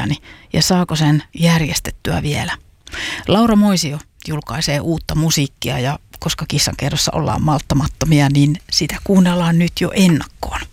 ikäni ja saako sen järjestettyä vielä. Laura Moisio julkaisee uutta musiikkia ja koska Kissankerrossa ollaan malttamattomia, niin sitä kuunnellaan nyt jo ennakkoon.